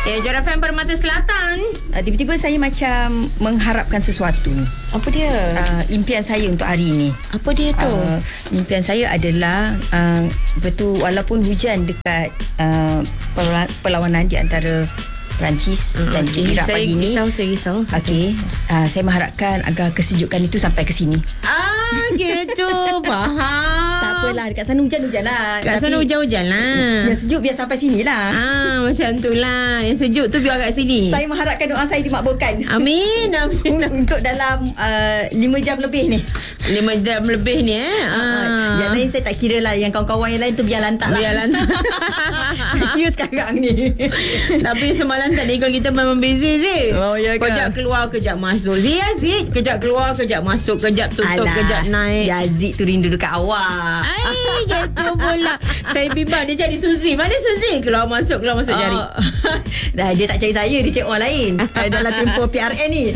Jora FM Permata Selatan. Tiba-tiba saya macam mengharapkan sesuatu. Apa dia? Impian saya untuk hari ini. Apa dia tu? Impian saya adalah betul, walaupun hujan dekat perlawanan di antara Perancis dan juga Iraq pagi ni. Saya risau. Okey, saya mengharapkan agar kesejukan itu sampai ke sini. Gitu. Faham. Tak apalah, dekat sana hujan-hujan lah. Kat sana hujan-hujan lah. Yang sejuk biar sampai sini lah. Macam tu lah. Yang sejuk tu biar kat sini. Saya mengharapkan doa saya dimakbulkan. Amin. Untuk dalam 5 jam lebih ni. 5 jam lebih ni Yang lain saya tak kira lah. Yang kawan-kawan yang lain tu biar lantak lah. Biar lantak. Saya kira sekarang ni. Tapi semalam tadi kalau kita memang busy Zee. Oh ya ke? Kejap keluar, kejap masuk. Zee. Kejap keluar, kejap masuk. Kejap tutup, kejap naik. Yazid tu rindu dekat awak. Gitu pula. Saya bimbang dia jadi Suzy. Mana Suzy? Keluar masuk jari. Dah, dia tak cari saya, dia cari orang lain. Dalam tempoh PRN ni.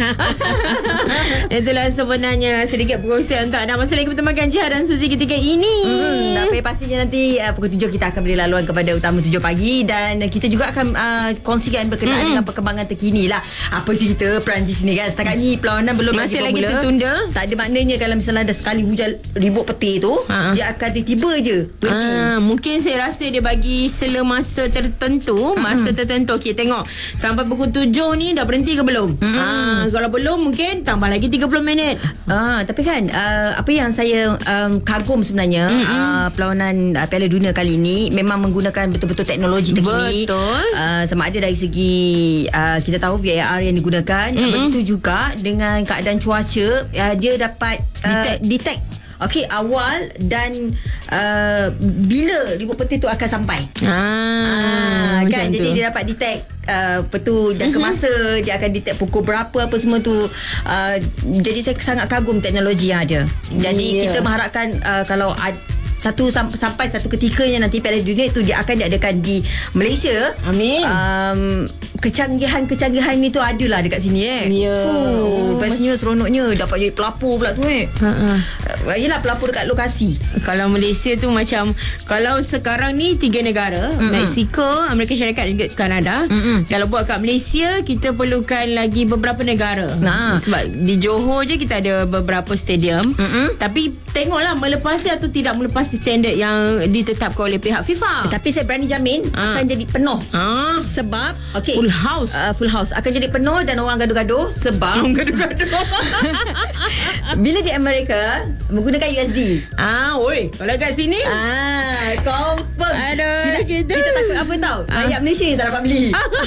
Itulah sebenarnya sedikit perkongsian untuk anda masa lagi bertemu Jiha dan Suzy ketika ini. Tapi pastinya nanti pukul 7 kita akan beri laluan kepada Utama 7 pagi. Dan kita juga akan kongsikan berkenaan dengan perkembangan terkini lah. Apa cerita Perancis ni kan. Setakat ni perlawanan belum masih lagi bermula. tertunda. Tak ada maknanya kalau misalnya ada sekali hujan ribut petir tu, dia akan tiba-tiba je berhenti. Mungkin saya rasa dia bagi sela masa tertentu. Masa tertentu. Okey, tengok sampai pukul 7 ni dah berhenti ke belum? Kalau belum mungkin tambah lagi 30 minit. Tapi kan apa yang saya kagum sebenarnya, perlawanan Piala Dunia kali ini memang menggunakan betul-betul teknologi terkini. Betul. Sama ada dari segi kita tahu VAR yang digunakan, begitu juga dengan keadaan cuaca, dia dapat detect okey, awal dan bila ribut petir tu akan sampai. Kan, jadi dia dapat detect jangka masa, dia akan detect pukul berapa apa semua tu. Jadi saya sangat kagum teknologi yang ada. Jadi kita mengharapkan kalau sampai satu ketikanya nanti Piala Dunia itu dia akan diadakan di Malaysia. Amin. Kecanggihan ni tu adalah dekat sini bestnya, seronoknya dapat jadi pelapor pula tu yelah, pelapor dekat lokasi. Kalau Malaysia tu macam, kalau sekarang ni 3 negara, Mexico, Amerika Syarikat dan Kanada. Kalau buat kat Malaysia, kita perlukan lagi beberapa negara. Sebab di Johor je kita ada beberapa stadium. Tapi tengoklah melepasi atau tidak melepasi standard yang ditetapkan oleh pihak FIFA. Tapi saya berani jamin akan jadi penuh. Sebab full house akan jadi penuh dan orang gaduh-gaduh. Sebab bila di Amerika menggunakan USD. Kalau kat sini confirm. Aduh, kita takut apa tahu? Rakyat Malaysia ni tak dapat beli.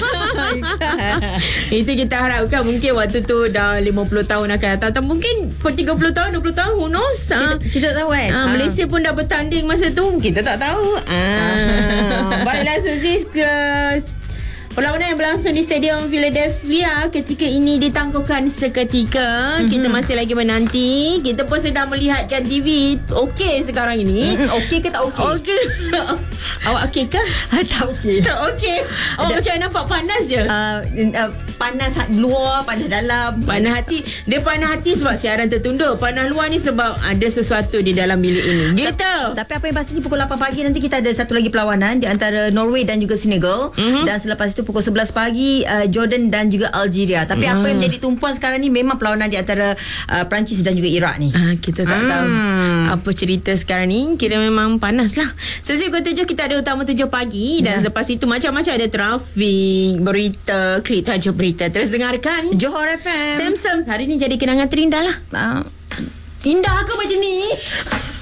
Itu kita harapkan mungkin waktu tu dah 50 tahun akan datang, atau mungkin 30 tahun 20 tahun, who knows. Kita tak tahu kan. Malaysia pun dah bertanding masa tu, kita tak tahu. Baiklah Suzy, perlawanan yang berlangsung di Stadium Philadelphia ketika ini ditangguhkan seketika. Kita masih lagi menanti. Kita pun sedang melihatkan TV. Okey sekarang ini. Okey ke tak okey? Okey. Awak okey ke? Tak okey. Tak okey. Macam nampak panas je. Panas luar, panas dalam. Panas hati. Dia panas hati sebab siaran tertunda. Panas luar ni sebab ada sesuatu di dalam bilik ini. Gitu. Tapi apa yang pastinya pukul 8 pagi nanti kita ada satu lagi perlawanan di antara Norway dan juga Senegal. Dan selepas itu pukul 11 pagi Jordan dan juga Algeria. Tapi apa yang menjadi tumpuan sekarang ni memang perlawanan di antara Perancis dan juga Iraq ni. Kita tak tahu apa cerita sekarang ni. Kira memang panas lah. Sesi pukul 7 kita ada Utama 7 pagi. Dan selepas itu macam-macam ada trafik, berita, klip tajuk berita. Terus dengarkan Johor FM. Samsung hari ni jadi kenangan terindah lah. Indah ke macam ni?